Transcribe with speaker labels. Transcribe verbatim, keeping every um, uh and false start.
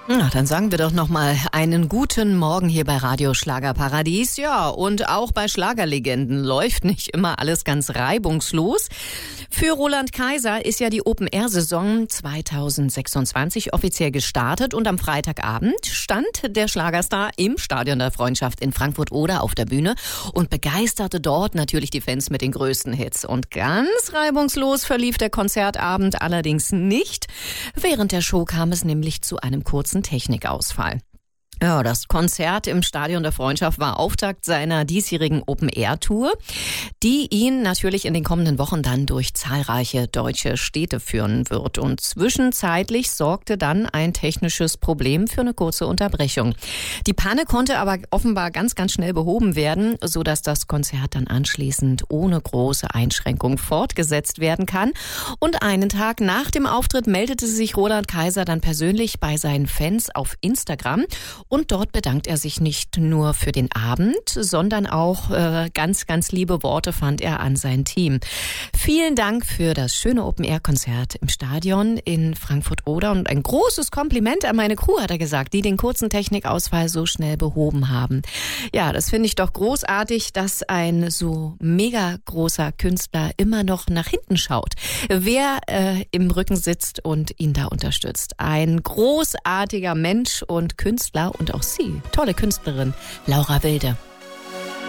Speaker 1: Na, dann sagen wir doch noch mal einen guten Morgen hier bei Radio Schlagerparadies. Ja, und auch bei Schlagerlegenden läuft nicht immer alles ganz reibungslos. Für Roland Kaiser ist ja die Open-Air-Saison zwanzig sechsundzwanzig offiziell gestartet und am Freitagabend stand der Schlagerstar im Stadion der Freundschaft in Frankfurt-Oder auf der Bühne und begeisterte dort natürlich die Fans mit den größten Hits. Und ganz reibungslos verlief der Konzertabend allerdings nicht. Während der Show kam es nämlich zu einem kurzen Technikausfall. Ja, das Konzert im Stadion der Freundschaft war Auftakt seiner diesjährigen Open-Air-Tour, die ihn natürlich in den kommenden Wochen dann durch zahlreiche deutsche Städte führen wird. Und zwischenzeitlich sorgte dann ein technisches Problem für eine kurze Unterbrechung. Die Panne konnte aber offenbar ganz, ganz schnell behoben werden, sodass das Konzert dann anschließend ohne große Einschränkung fortgesetzt werden kann. Und einen Tag nach dem Auftritt meldete sich Roland Kaiser dann persönlich bei seinen Fans auf Instagram. Und dort bedankt er sich nicht nur für den Abend, sondern auch äh, ganz, ganz liebe Worte fand er an sein Team. Vielen Dank für das schöne Open-Air-Konzert im Stadion in Frankfurt-Oder und ein großes Kompliment an meine Crew, hat er gesagt, die den kurzen Technikausfall so schnell behoben haben. Ja, das finde ich doch großartig, dass ein so mega großer Künstler immer noch nach hinten schaut, wer äh, im Rücken sitzt und ihn da unterstützt. Ein großartiger Mensch und Künstler. Und auch sie, tolle Künstlerin, Laura Wilde.